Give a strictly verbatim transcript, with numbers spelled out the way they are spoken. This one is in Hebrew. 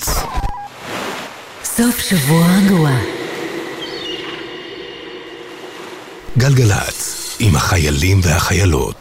גלגלצ. סוף שבוע רגוע. גלגלצ, עם החיילים והחיילות.